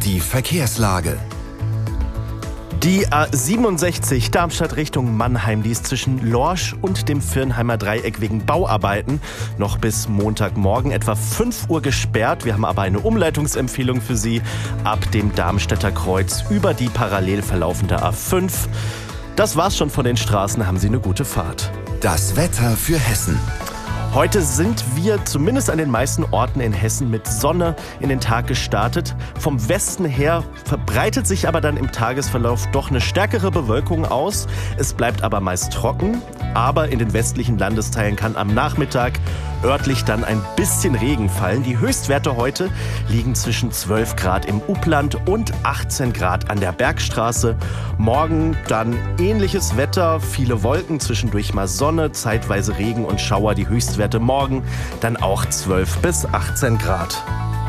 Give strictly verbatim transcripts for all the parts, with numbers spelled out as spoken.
Die Verkehrslage. Die A siebenundsechzig Darmstadt Richtung Mannheim, die ist zwischen Lorsch und dem Viernheimer Dreieck wegen Bauarbeiten noch bis Montagmorgen etwa fünf Uhr gesperrt. Wir haben aber eine Umleitungsempfehlung für Sie ab dem Darmstädter Kreuz über die parallel verlaufende A fünf. Das war's schon von den Straßen. Haben Sie eine gute Fahrt. Das Wetter für Hessen. Heute sind wir zumindest an den meisten Orten in Hessen mit Sonne in den Tag gestartet. Vom Westen her verbreitet sich aber dann im Tagesverlauf doch eine stärkere Bewölkung aus. Es bleibt aber meist trocken, aber in den westlichen Landesteilen kann am Nachmittag örtlich dann ein bisschen Regen fallen. Die Höchstwerte heute liegen zwischen zwölf Grad im Upland und achtzehn Grad an der Bergstraße. Morgen dann ähnliches Wetter, viele Wolken, zwischendurch mal Sonne, zeitweise Regen und Schauer. Die Höchstwerte morgen dann auch zwölf bis achtzehn Grad.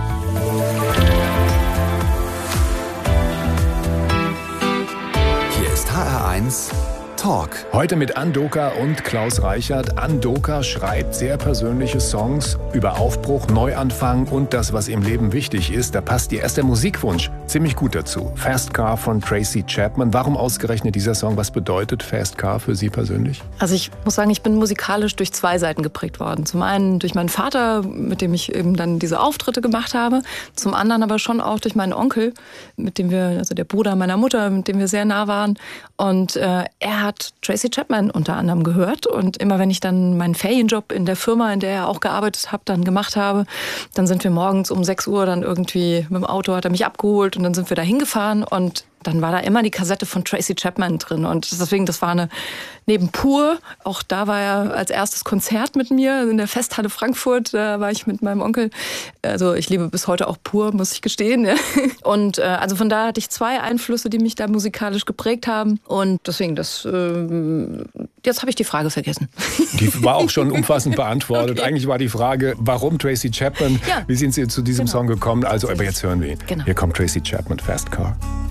Hier ist H R eins Talk. Heute mit Ann Doka und Klaus Reichert. Ann Doka schreibt sehr persönliche Songs über Aufbruch, Neuanfang und das, was im Leben wichtig ist. Da passt ihr erster Musikwunsch ziemlich gut dazu. Fast Car von Tracy Chapman. Warum ausgerechnet dieser Song? Was bedeutet Fast Car für Sie persönlich? Also ich muss sagen, ich bin musikalisch durch zwei Seiten geprägt worden. Zum einen durch meinen Vater, mit dem ich eben dann diese Auftritte gemacht habe. Zum anderen aber schon auch durch meinen Onkel, mit dem wir, also der Bruder meiner Mutter, mit dem wir sehr nah waren. Und äh, er hat hat Tracy Chapman unter anderem gehört. Und immer wenn ich dann meinen Ferienjob in der Firma, in der er auch gearbeitet habe, dann gemacht habe, dann sind wir morgens um sechs Uhr dann irgendwie mit dem Auto, hat er mich abgeholt und dann sind wir da hingefahren und dann war da immer die Kassette von Tracy Chapman drin. Und deswegen, das war eine, neben Pur, auch da war er als erstes Konzert mit mir in der Festhalle Frankfurt, da war ich mit meinem Onkel. Also ich liebe bis heute auch Pur, muss ich gestehen. Ja. Und äh, also von da hatte ich zwei Einflüsse, die mich da musikalisch geprägt haben. Und deswegen, das, äh, jetzt habe ich die Frage vergessen. Die war auch schon umfassend beantwortet. Okay. Eigentlich war die Frage, warum Tracy Chapman? Ja. Wie sind Sie zu diesem Genau. Song gekommen? Also, aber jetzt hören wir ihn. Genau. Hier kommt Tracy Chapman, Fast Car.